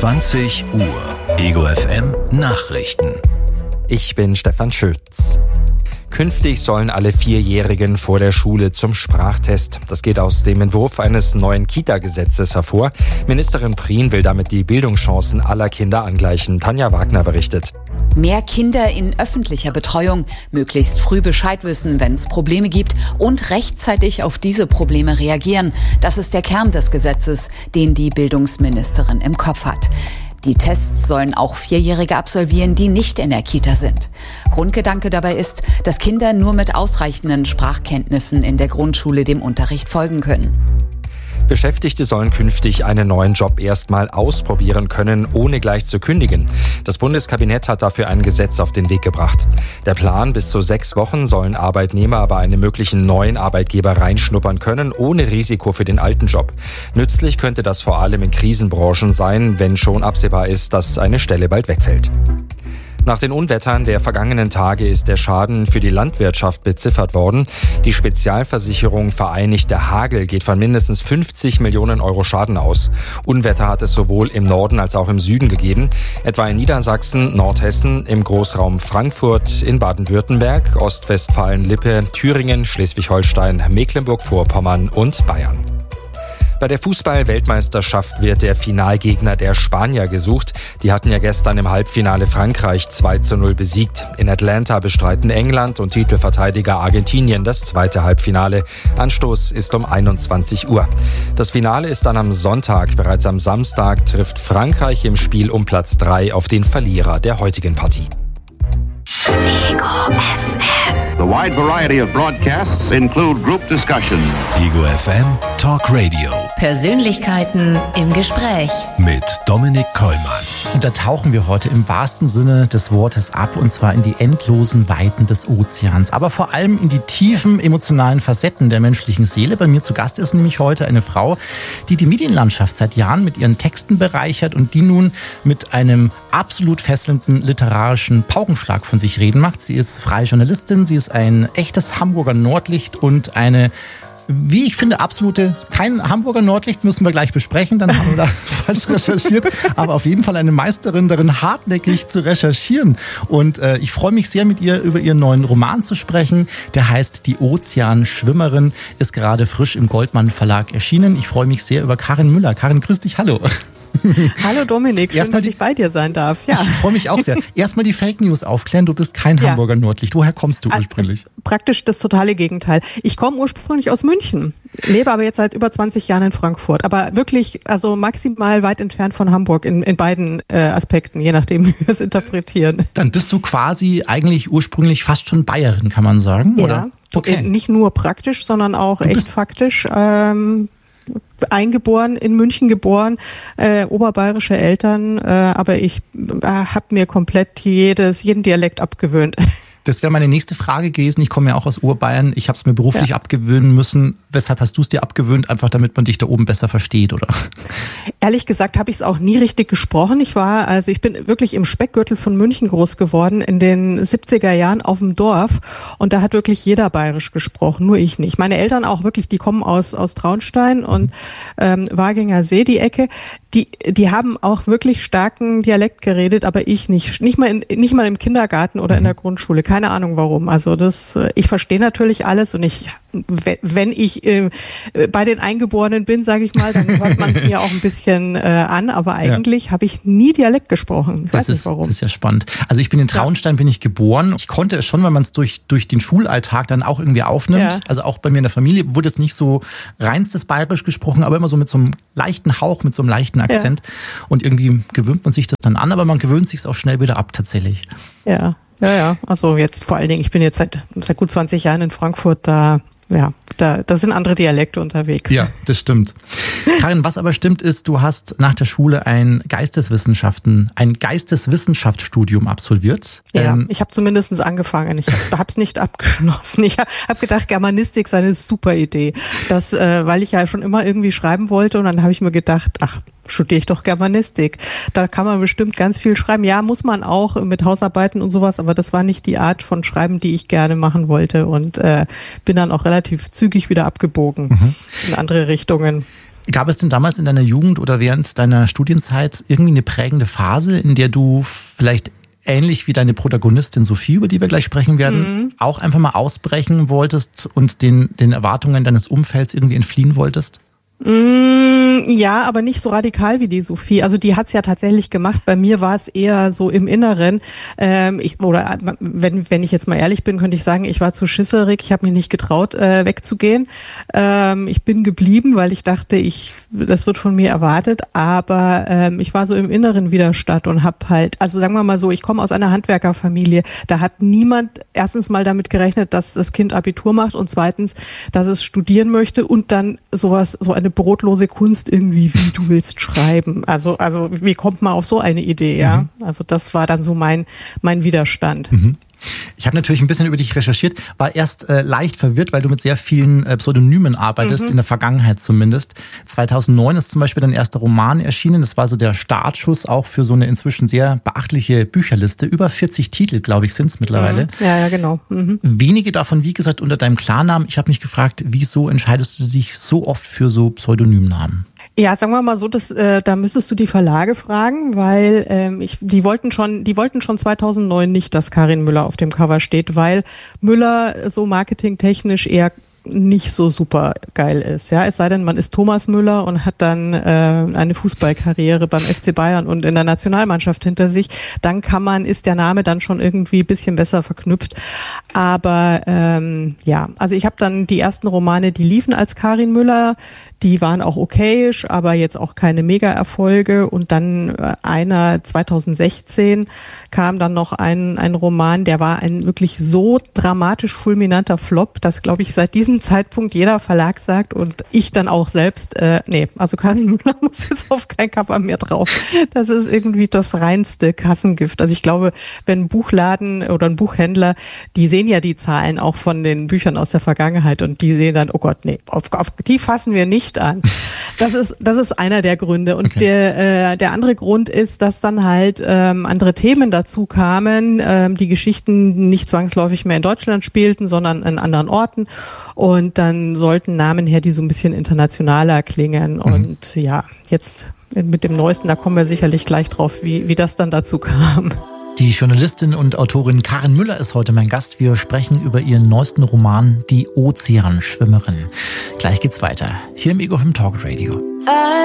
20 Uhr. Ego FM Nachrichten. Ich bin Stefan Schütz. Künftig sollen alle Vierjährigen vor der Schule zum Sprachtest. Das geht aus dem Entwurf eines neuen Kita-Gesetzes hervor. Ministerin Prien will damit die Bildungschancen aller Kinder angleichen. Tanja Wagner berichtet. Mehr Kinder in öffentlicher Betreuung, möglichst früh Bescheid wissen, wenn es Probleme gibt und rechtzeitig auf diese Probleme reagieren. Das ist der Kern des Gesetzes, den die Bildungsministerin im Kopf hat. Die Tests sollen auch Vierjährige absolvieren, die nicht in der Kita sind. Grundgedanke dabei ist, dass Kinder nur mit ausreichenden Sprachkenntnissen in der Grundschule dem Unterricht folgen können. Beschäftigte sollen künftig einen neuen Job erstmal ausprobieren können, ohne gleich zu kündigen. Das Bundeskabinett hat dafür ein Gesetz auf den Weg gebracht. Der Plan: bis zu 6 Wochen sollen Arbeitnehmer bei einem möglichen neuen Arbeitgeber reinschnuppern können, ohne Risiko für den alten Job. Nützlich könnte das vor allem in Krisenbranchen sein, wenn schon absehbar ist, dass eine Stelle bald wegfällt. Nach den Unwettern der vergangenen Tage ist der Schaden für die Landwirtschaft beziffert worden. Die Spezialversicherung Vereinigter Hagel geht von mindestens 50 Millionen Euro Schaden aus. Unwetter hat es sowohl im Norden als auch im Süden gegeben, etwa in Niedersachsen, Nordhessen, im Großraum Frankfurt, in Baden-Württemberg, Ostwestfalen-Lippe, Thüringen, Schleswig-Holstein, Mecklenburg-Vorpommern und Bayern. Bei der Fußball-Weltmeisterschaft wird der Finalgegner der Spanier gesucht. Die hatten ja gestern im Halbfinale Frankreich 2:0 besiegt. In Atlanta bestreiten England und Titelverteidiger Argentinien das zweite Halbfinale. Anstoß ist um 21 Uhr. Das Finale ist dann am Sonntag. Bereits am Samstag trifft Frankreich im Spiel um Platz 3 auf den Verlierer der heutigen Partie. Ego FM. The wide variety of broadcasts include group discussion. Ego FM Talk Radio. Persönlichkeiten im Gespräch. Mit Dominik Kollmann. Und da tauchen wir heute im wahrsten Sinne des Wortes ab, und zwar in die endlosen Weiten des Ozeans, aber vor allem in die tiefen emotionalen Facetten der menschlichen Seele. Bei mir zu Gast ist nämlich heute eine Frau, die die Medienlandschaft seit Jahren mit ihren Texten bereichert und die nun mit einem absolut fesselnden literarischen Paukenschlag von sich reden macht. Sie ist freie Journalistin, sie ist ein echtes Hamburger Nordlicht und eine, wie ich finde, kein Hamburger Nordlicht, müssen wir gleich besprechen, dann haben wir da falsch recherchiert, aber auf jeden Fall eine Meisterin darin, hartnäckig zu recherchieren. Und ich freue mich sehr, mit ihr über ihren neuen Roman zu sprechen. Der heißt Die Ozeanschwimmerin, ist gerade frisch im Goldmann Verlag erschienen. Ich freue mich sehr über Karin Müller. Karin, grüß dich, hallo. Hallo Dominik, schön, dass ich bei dir sein darf. Ja. Ich freue mich auch sehr. Erstmal die Fake News aufklären, du bist kein Hamburger Nordlicht. Woher kommst du ursprünglich? Praktisch das totale Gegenteil. Ich komme ursprünglich aus München, lebe aber jetzt seit über 20 Jahren in Frankfurt. Aber wirklich, also maximal weit entfernt von Hamburg in beiden Aspekten, je nachdem, wie wir es interpretieren. Dann bist du quasi eigentlich ursprünglich fast schon Bayerin, kann man sagen, oder? Ja, okay. Nicht nur praktisch, sondern auch echt faktisch. Eingeboren, in München geboren, oberbayerische Eltern, aber ich habe mir komplett jeden Dialekt abgewöhnt. Das wäre meine nächste Frage gewesen. Ich komme ja auch aus Urbayern. Ich habe es mir beruflich abgewöhnen müssen. Weshalb hast du es dir abgewöhnt? Einfach damit man dich da oben besser versteht, oder? Ehrlich gesagt habe ich es auch nie richtig gesprochen. Ich bin wirklich im Speckgürtel von München groß geworden, in den 70er Jahren auf dem Dorf. Und da hat wirklich jeder bayerisch gesprochen, nur ich nicht. Meine Eltern auch wirklich, die kommen aus Traunstein und Waginger See, die Ecke. Die haben auch wirklich starken Dialekt geredet, aber ich nicht. Nicht mal im Kindergarten oder in der Grundschule. Keine Ahnung warum. Also ich verstehe natürlich alles und wenn ich bei den Eingeborenen bin, sage ich mal, dann hört man es mir auch ein bisschen an, aber eigentlich habe ich nie Dialekt gesprochen. Das ist ja spannend. Also ich bin in Traunstein, bin ich geboren. Ich konnte es schon, weil man es durch den Schulalltag dann auch irgendwie aufnimmt. Ja. Also auch bei mir in der Familie wurde jetzt nicht so reinstes Bayerisch gesprochen, aber immer so mit so einem leichten Hauch, mit so einem leichten Akzent. Ja. Und irgendwie gewöhnt man sich das dann an, aber man gewöhnt sich es auch schnell wieder ab tatsächlich. Ja. Also jetzt vor allen Dingen, ich bin jetzt seit gut 20 Jahren in Frankfurt, da sind andere Dialekte unterwegs. Ja, das stimmt. Karin, was aber stimmt ist, du hast nach der Schule ein Geisteswissenschaftsstudium absolviert. Ja, ich habe zumindest angefangen. Ich habe es nicht abgeschlossen. Ich habe gedacht, Germanistik sei eine super Idee. Weil ich ja schon immer irgendwie schreiben wollte und dann habe ich mir gedacht, studiere ich doch Germanistik. Da kann man bestimmt ganz viel schreiben. Ja, muss man auch mit Hausarbeiten und sowas, aber das war nicht die Art von Schreiben, die ich gerne machen wollte und bin dann auch relativ zügig wieder abgebogen in andere Richtungen. Gab es denn damals in deiner Jugend oder während deiner Studienzeit irgendwie eine prägende Phase, in der du vielleicht ähnlich wie deine Protagonistin Sophie, über die wir gleich sprechen werden, auch einfach mal ausbrechen wolltest und den Erwartungen deines Umfelds irgendwie entfliehen wolltest? Ja, aber nicht so radikal wie die Sophie. Also die hat's ja tatsächlich gemacht. Bei mir war es eher so im Inneren. Wenn ich jetzt mal ehrlich bin, könnte ich sagen, ich war zu schisserig. Ich habe mich nicht getraut, wegzugehen. Ich bin geblieben, weil ich dachte, das wird von mir erwartet. Aber ich war so im inneren Widerstand und habe halt, also sagen wir mal so, ich komme aus einer Handwerkerfamilie. Da hat niemand erstens mal damit gerechnet, dass das Kind Abitur macht und zweitens, dass es studieren möchte und dann so eine brotlose Kunst irgendwie, wie du willst schreiben. Also wie kommt man auf so eine Idee, ja? Also das war dann so mein Widerstand. Ich habe natürlich ein bisschen über dich recherchiert, war erst leicht verwirrt, weil du mit sehr vielen Pseudonymen arbeitest, in der Vergangenheit zumindest. 2009 ist zum Beispiel dein erster Roman erschienen. Das war so der Startschuss auch für so eine inzwischen sehr beachtliche Bücherliste. Über 40 Titel, glaube ich, sind es mittlerweile. Ja, genau. Wenige davon, wie gesagt, unter deinem Klarnamen. Ich habe mich gefragt, wieso entscheidest du dich so oft für so Pseudonymnamen? Ja, sagen wir mal so, da müsstest du die Verlage fragen, weil die wollten schon 2009 nicht, dass Karin Müller auf dem Cover steht, weil Müller so marketingtechnisch eher nicht so super geil ist. Ja, es sei denn, man ist Thomas Müller und hat dann eine Fußballkarriere beim FC Bayern und in der Nationalmannschaft hinter sich, dann ist der Name dann schon irgendwie ein bisschen besser verknüpft. Aber also ich habe dann die ersten Romane, die liefen als Karin Müller, die waren auch okayisch, aber jetzt auch keine Mega-Erfolge. Und dann 2016 kam dann noch ein Roman, der war ein wirklich so dramatisch fulminanter Flop, dass, glaube ich, seit diesem Zeitpunkt jeder Verlag sagt und ich dann auch selbst, also Karin Müller muss jetzt auf kein Cover mehr drauf. Das ist irgendwie das reinste Kassengift. Also ich glaube, wenn ein Buchladen oder ein Buchhändler, die sehen ja die Zahlen auch von den Büchern aus der Vergangenheit und die sehen dann, oh Gott, nee, auf die fassen wir nicht an. Das ist einer der Gründe. Und okay. Der andere Grund ist, dass dann halt andere Themen dazu kamen, die Geschichten nicht zwangsläufig mehr in Deutschland spielten, sondern in anderen Orten. Und dann sollten Namen her, die so ein bisschen internationaler klingen. Und ja, jetzt mit dem Neuesten, da kommen wir sicherlich gleich drauf, wie das dann dazu kam. Die Journalistin und Autorin Karin Müller ist heute mein Gast. Wir sprechen über ihren neuesten Roman Die Ozeanschwimmerin. Gleich geht's weiter. Hier im Ego FM Talk Radio.